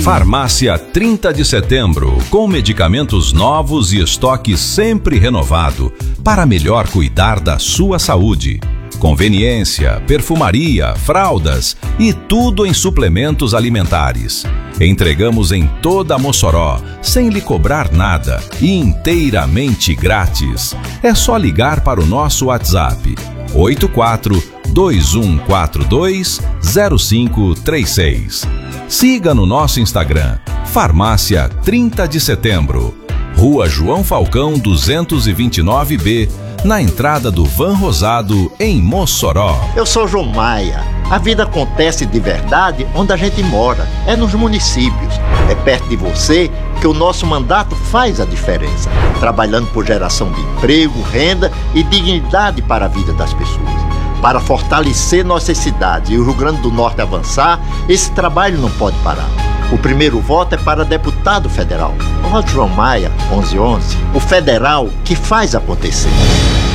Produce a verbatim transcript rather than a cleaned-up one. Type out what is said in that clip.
Farmácia trinta de Setembro, com medicamentos novos e estoque sempre renovado, para melhor cuidar da sua saúde. Conveniência, perfumaria, fraldas e tudo em suplementos alimentares. Entregamos em toda Mossoró, sem lhe cobrar nada e inteiramente grátis. É só ligar para o nosso WhatsApp oito quatro dois um quatro dois zero cinco três seis. Siga no nosso Instagram, Farmácia trinta de Setembro, Rua João Falcão duzentos e vinte e nove B, na entrada do Van Rosado, em Mossoró. Eu sou João Maia. A vida acontece de verdade onde a gente mora, é nos municípios. É perto de você que o nosso mandato faz a diferença, trabalhando por geração de emprego, renda e dignidade para a vida das pessoas. Para fortalecer nossas cidades e o Rio Grande do Norte avançar, esse trabalho não pode parar. O primeiro voto é para deputado federal. Vote João Maia, onze onze, o federal que faz acontecer.